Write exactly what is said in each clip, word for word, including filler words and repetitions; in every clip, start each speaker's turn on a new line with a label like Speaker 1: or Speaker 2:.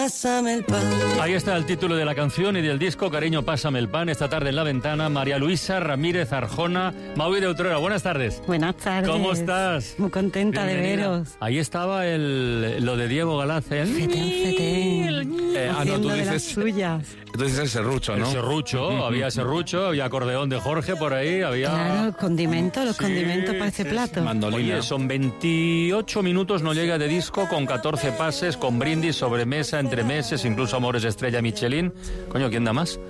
Speaker 1: pásame el pan.
Speaker 2: Ahí está el título de la canción y del disco, Cariño, pásame el pan. Esta tarde en La Ventana, María Luisa Ramírez Arjona, Maui de Utrera. Buenas tardes.
Speaker 3: Buenas tardes.
Speaker 2: ¿Cómo estás?
Speaker 3: Muy contenta
Speaker 2: Bienvenida.
Speaker 3: de veros.
Speaker 2: Ahí estaba el, lo de Diego Galaz. ¿eh?
Speaker 3: Fetén, fetén.
Speaker 4: Eh, ah, no, tú
Speaker 3: Haciendo de
Speaker 4: dices,
Speaker 3: las suyas.
Speaker 4: tú dices el serrucho, ¿no?
Speaker 2: El serrucho, había serrucho, había acordeón de Jorge por ahí, había...
Speaker 3: Claro, los condimentos, los
Speaker 2: Sí,
Speaker 3: condimentos para este
Speaker 2: sí,
Speaker 3: plato.
Speaker 2: sí.
Speaker 4: Mandolina.
Speaker 2: Oye, son veintiocho minutos, no llega de disco, con catorce pases, con brindis, sobremesa, entremeses, incluso amores estrella Michelin. Coño, ¿quién da más?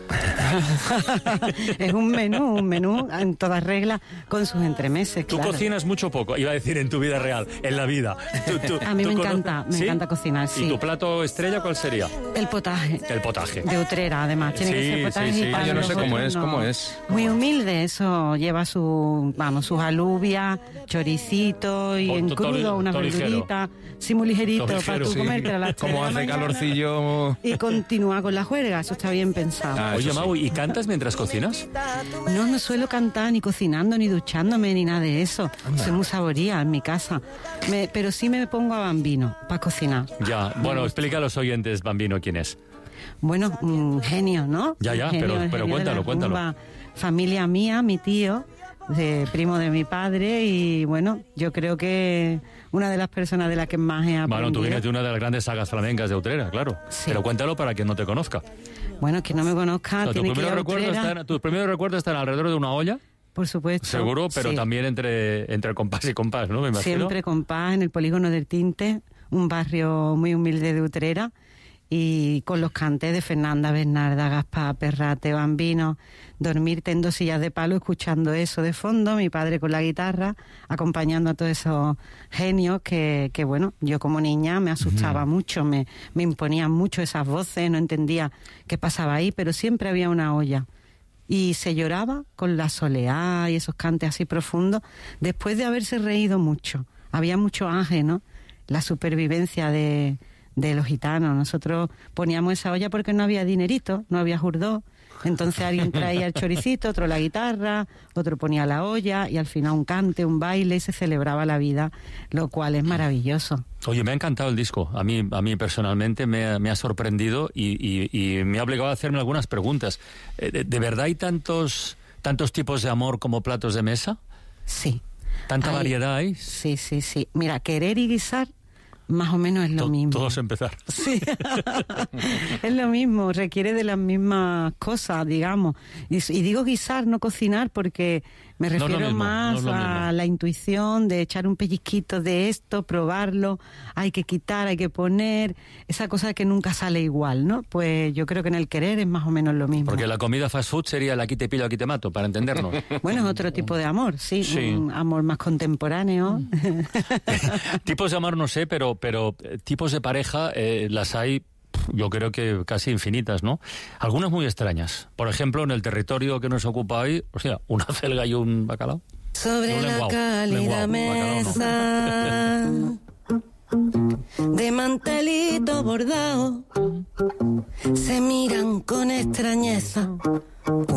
Speaker 3: Es un menú, un menú en toda regla con sus entremeses,
Speaker 2: Tú
Speaker 3: claro.
Speaker 2: cocinas mucho o poco, iba a decir en tu vida real, en la vida. Tú- tú-
Speaker 3: A mí
Speaker 2: tú
Speaker 3: me
Speaker 2: cono-
Speaker 3: encanta, me
Speaker 2: ¿Sí?
Speaker 3: encanta cocinar, sí.
Speaker 2: ¿Y tu plato estrella cuál sería?
Speaker 3: El potaje.
Speaker 2: El potaje.
Speaker 3: De Utrera, además. Tiene
Speaker 2: Sí,
Speaker 3: que ser potaje
Speaker 2: sí, sí.
Speaker 3: y para
Speaker 4: Ah, yo no
Speaker 3: los
Speaker 4: sé cómo
Speaker 3: otros
Speaker 4: es,
Speaker 3: no.
Speaker 4: cómo es.
Speaker 3: Muy humilde, eso lleva su, vamos, sus alubias, choricito y
Speaker 2: O
Speaker 3: en
Speaker 2: to- to-
Speaker 3: crudo, una
Speaker 2: to ligero.
Speaker 3: verdurita, sí, muy ligerito,
Speaker 2: To
Speaker 3: para
Speaker 2: ligero,
Speaker 3: tú
Speaker 2: sí.
Speaker 3: comerte a las tres
Speaker 4: Como
Speaker 3: de la
Speaker 4: hace
Speaker 3: mañana
Speaker 4: calorcillo.
Speaker 3: y continúa con la juerga, eso está bien pensado.
Speaker 4: Ah,
Speaker 2: Oye,
Speaker 4: eso sí.
Speaker 2: Mau, ¿y cantas mientras cocinas?
Speaker 3: No, no suelo cantar ni cocinando, ni duchándome, ni nada de eso. Soy muy saboría en mi casa. Me- pero sí me pongo a Bambino para cocinar.
Speaker 2: Ya, bueno, explica a los oyentes, Bambino, quién es.
Speaker 3: Bueno, un genio, ¿no?
Speaker 2: Ya, ya,
Speaker 3: Un genio,
Speaker 2: pero-
Speaker 3: el
Speaker 2: pero
Speaker 3: genio de la
Speaker 2: cuéntalo, cuéntalo.
Speaker 3: rumba. Familia mía, mi tío, de, primo de mi padre, y bueno, yo creo que una de las personas de las que más he aprendido.
Speaker 2: Bueno, tú vienes de una de las grandes sagas flamencas de Utrera, claro.
Speaker 3: Sí.
Speaker 2: Pero cuéntalo para quien no te conozca.
Speaker 3: Bueno, que no me conozca,
Speaker 2: O sea, tus,
Speaker 3: tiene que ir
Speaker 2: primeros
Speaker 3: a
Speaker 2: recuerdos
Speaker 3: Utrera,
Speaker 2: están, tus primeros recuerdos están alrededor de una olla,
Speaker 3: por supuesto.
Speaker 2: seguro, pero
Speaker 3: sí.
Speaker 2: también entre, entre compás y compás, ¿no? Me imagino.
Speaker 3: Siempre con paz en el polígono del Tinte, un barrio muy humilde de Utrera, y con los cantes de Fernanda, Bernarda, Gaspar, Perrate, Bambino, dormirte en dos sillas de palo escuchando eso de fondo, mi padre con la guitarra, acompañando a todos esos genios que, que bueno, yo como niña me asustaba mucho, me, me imponían mucho esas voces, no entendía qué pasaba ahí, pero siempre había una olla. Y se lloraba con la soleá y esos cantes así profundos, después de haberse reído mucho. Había mucho ángel, ¿no? La supervivencia de, de los gitanos. Nosotros poníamos esa olla porque no había dinerito, no había jurdó. Entonces alguien traía el choricito, otro la guitarra, otro ponía la olla y al final un cante, un baile y se celebraba la vida, lo cual es maravilloso.
Speaker 2: Oye, me ha encantado el disco. A mí, a mí personalmente me, ha- me ha sorprendido y, y- y me ha obligado a hacerme algunas preguntas. Eh, ¿De, de verdad hay tantos, tantos tipos de amor como platos de mesa?
Speaker 3: Sí.
Speaker 2: ¿Tanta
Speaker 3: Hay-
Speaker 2: variedad hay?
Speaker 3: Sí, sí, sí. Mira, querer y guisar más o menos es lo
Speaker 2: To-
Speaker 3: mismo.
Speaker 2: Todos empezar.
Speaker 3: Sí, es lo mismo, requiere de las mismas cosas, digamos. Y, y digo guisar, no cocinar, porque me
Speaker 2: No es lo
Speaker 3: refiero
Speaker 2: mismo, no
Speaker 3: más
Speaker 2: es lo
Speaker 3: a
Speaker 2: mismo.
Speaker 3: la intuición de echar un pellizquito de esto, probarlo, hay que quitar, hay que poner, esa cosa que nunca sale igual, ¿no? Pues yo creo que en el querer es más o menos lo mismo.
Speaker 2: Porque la comida fast food sería la aquí te pillo, aquí te mato, para entendernos.
Speaker 3: Bueno, es otro tipo de amor, sí,
Speaker 2: Sí.
Speaker 3: un amor más contemporáneo.
Speaker 2: Tipos de amor no sé, pero, pero eh, tipos de pareja eh, las hay, pf, yo creo que casi infinitas, ¿no? Algunas muy extrañas. Por ejemplo, en el territorio que nos ocupa hoy, o sea, una celga y un bacalao.
Speaker 1: Sobre
Speaker 2: Un
Speaker 1: la
Speaker 2: lenguao,
Speaker 1: cálida
Speaker 2: lenguao, bacalao
Speaker 1: mesa de mantelito bordado se miran con extrañeza